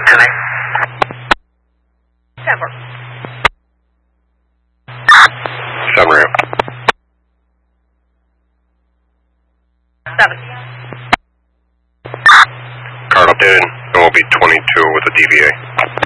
Connect. 7 ramp. 7. Card updated, and we'll be 22 with a DVA.